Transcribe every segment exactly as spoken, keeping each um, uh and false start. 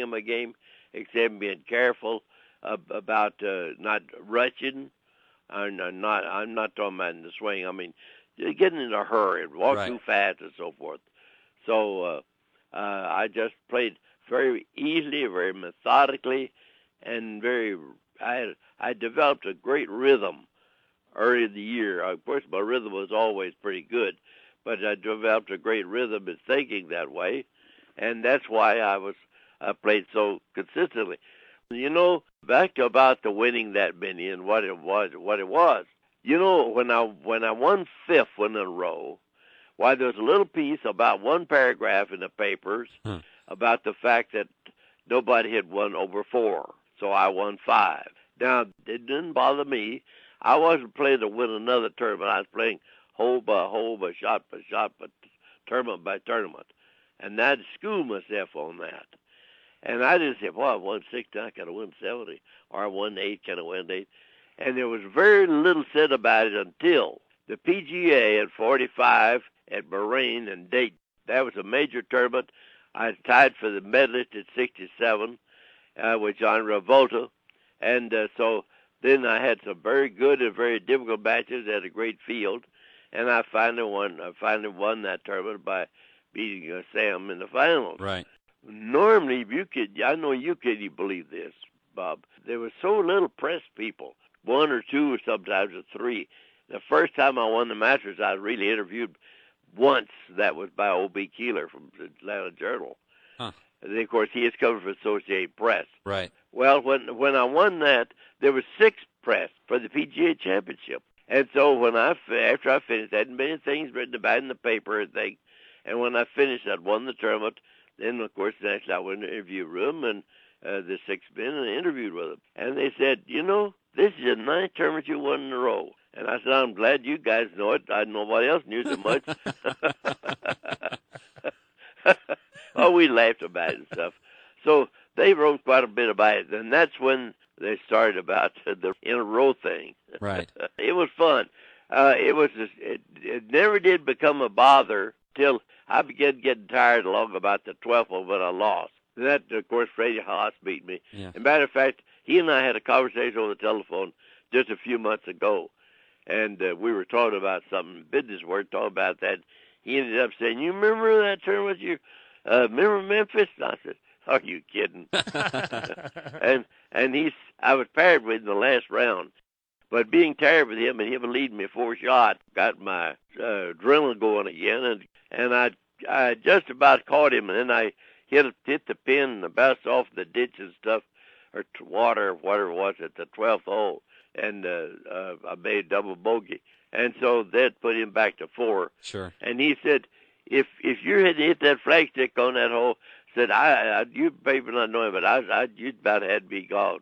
in my game, except being careful uh, about uh, not rushing. I'm not. I'm not talking about in the swing. I mean, getting in a hurry, walk Right. too fast, and so forth. So uh, uh, I just played very easily, very methodically, and very. I I developed a great rhythm early in the year. Of course, my rhythm was always pretty good, but I developed a great rhythm in thinking that way, and that's why I was I played so consistently. You know, back to about the winning that many and what it was, what it was. You know, when I when I won fifth one in a row, why there was a little piece about one paragraph in the papers Hmm. about the fact that nobody had won over four, so I won five. Now it didn't bother me. I wasn't playing to win another tournament. I was playing hole by hole, by shot by shot, by tournament by tournament, and I'd school myself on that. And I just said, well, I won sixty, I could have won seventy, or I won eight, could have won eight. And there was very little said about it until the P G A at forty-five at Bahrain and Dayton. That was a major tournament. I tied for the medalist at sixty-seven uh, with John Revolta. And uh, so then I had some very good and very difficult matches at a great field. And I finally won, I finally won that tournament by beating uh, Sam in the finals. Right. Normally, if you could, I know you couldn't believe this, Bob. There was so little press people, one or two, or sometimes or three. The first time I won the Masters, I was really interviewed once. That was by O B. Keeler from the Atlanta Journal. Huh. And then, of course, he is covered for Associated Press. Right. Well, when when I won that, there was six press for the P G A Championship. And so when I after I finished, there hadn't been things written about it in the paper and things. And when I finished, I'd won the tournament. Then, of course, next I went in the interview room, and uh, the six men, and I interviewed with them. And they said, you know, this is the ninth tournament you won in a row. And I said, I'm glad you guys know it. I nobody else knew so much. Oh, we laughed about it and stuff. So they wrote quite a bit about it. And that's when they started about the in a row thing. Right. It was fun. Uh, it was just, it, it never did become a bother till I began getting tired along about the twelfth one when I lost. And that, of course, Freddie Haas beat me. Yeah. As a matter of fact, he and I had a conversation on the telephone just a few months ago. And uh, we were talking about something, business work, talking about that. He ended up saying, you remember that tournament? You uh, remember Memphis? And I said, are you kidding? and and he's, I was paired with him in the last round. But being tired with him and him leading me four shots got my uh, adrenaline going again. And, and I I just about caught him, and then I hit hit the pin and bounced off the ditch and stuff, or water, or whatever it was, at the twelfth hole. And uh, uh, I made a double bogey. And so that put him back to four. Sure. And he said, if if you had hit that flagstick on that hole, said, I, I you maybe not know him, but I, I you'd about had me gone.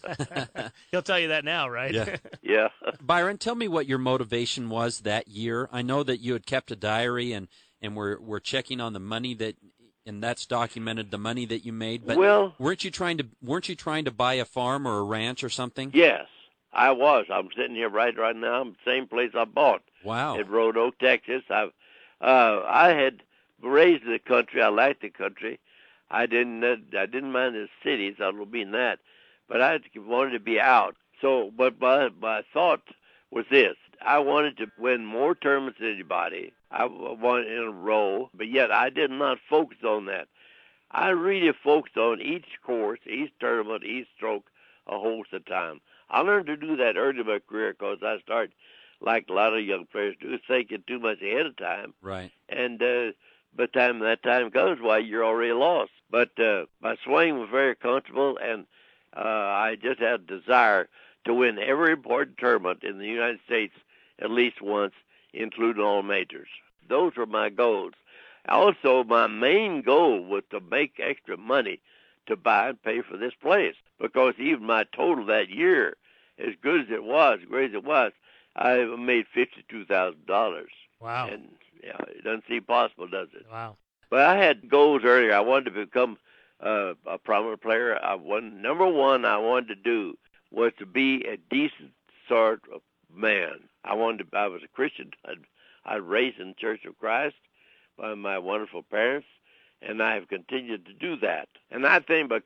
He'll tell you that now, right? Yeah. Yeah. Byron, tell me what your motivation was that year. I know that you had kept a diary and, and we're, we're checking on the money that, and that's documented the money that you made. But well, weren't you trying to weren't you trying to buy a farm or a ranch or something? Yes, I was. I'm sitting here right right now. I'm the same place I bought. Wow. At Road Oak, Texas. I uh, I had raised in the country. I liked the country. I didn't uh, I didn't mind the cities. I don't mean that, but I wanted to be out. So, but my my thought was this: I wanted to win more tournaments than anybody. I wanted in a row, but yet I did not focus on that. I really focused on each course, each tournament, each stroke, a hole at a time. I learned to do that early in my career because I started, like a lot of young players do, thinking too much ahead of time. Right. And uh, by the time that time comes, why, you're already lost. But uh, my swing was very comfortable, and uh, I just had a desire to win every important tournament in the United States at least once, including all majors. Those were my goals. Also, my main goal was to make extra money to buy and pay for this place, because even my total that year, as good as it was, great as it was, I made fifty-two thousand dollars. Wow. And yeah, it doesn't seem possible, does it? Wow. But I had goals earlier. I wanted to become uh, a prominent player. I wanted, number one I wanted to do was to be a decent sort of man. I wanted to, I was a Christian. I'd, I'd raised in the Church of Christ by my wonderful parents, and I have continued to do that. And I think